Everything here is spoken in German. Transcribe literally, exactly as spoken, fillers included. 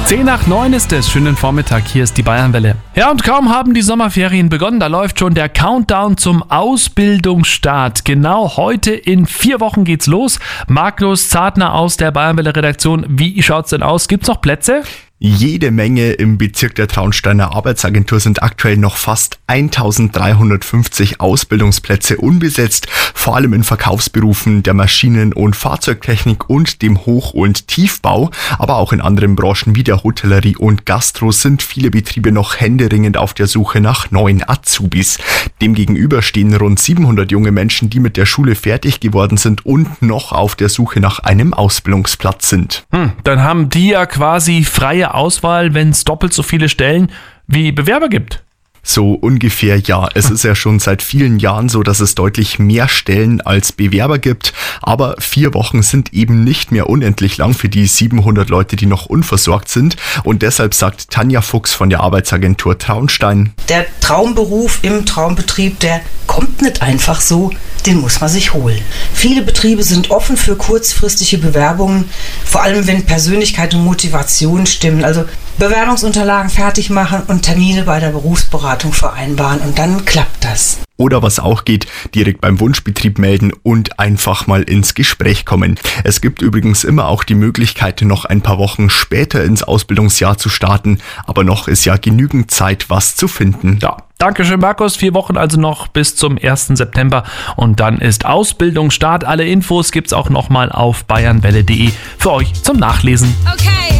Zehn nach neun ist es. Schönen Vormittag, hier ist die Bayernwelle. Ja, und kaum haben die Sommerferien begonnen, da läuft schon der Countdown zum Ausbildungsstart. Genau heute in vier Wochen geht's los. Markus Zartner aus der Bayernwelle-Redaktion. Wie schaut's denn aus? Gibt's noch Plätze? Jede Menge. Im Bezirk der Traunsteiner Arbeitsagentur sind aktuell noch fast eintausenddreihundertfünfzig Ausbildungsplätze unbesetzt, vor allem in Verkaufsberufen der Maschinen- und Fahrzeugtechnik und dem Hoch- und Tiefbau. Aber auch in anderen Branchen wie der Hotellerie und Gastro sind viele Betriebe noch händeringend auf der Suche nach neuen Azubis. Demgegenüber stehen rund siebenhundert junge Menschen, die mit der Schule fertig geworden sind und noch auf der Suche nach einem Ausbildungsplatz sind. Hm, dann haben die ja quasi freie Auswahl, wenn es doppelt so viele Stellen wie Bewerber gibt. So ungefähr, ja. Es ist ja schon seit vielen Jahren so, dass es deutlich mehr Stellen als Bewerber gibt. Aber vier Wochen sind eben nicht mehr unendlich lang für die siebenhundert Leute, die noch unversorgt sind. Und deshalb sagt Tanja Fuchs von der Arbeitsagentur Traunstein: Der Traumberuf im Traumbetrieb, der kommt nicht einfach so, den muss man sich holen. Viele Betriebe sind offen für kurzfristige Bewerbungen, vor allem wenn Persönlichkeit und Motivation stimmen. Also Bewerbungsunterlagen fertig machen und Termine bei der Berufsberatung vereinbaren und dann klappt das. Oder was auch geht, direkt beim Wunschbetrieb melden und einfach mal ins Gespräch kommen. Es gibt übrigens immer auch die Möglichkeit, noch ein paar Wochen später ins Ausbildungsjahr zu starten, aber noch ist ja genügend Zeit, was zu finden. Ja, Dankeschön, Markus. Vier Wochen also noch bis zum ersten September und dann ist Ausbildungsstart. Alle Infos gibt's auch nochmal auf bayernwelle punkt de für euch zum Nachlesen. Okay.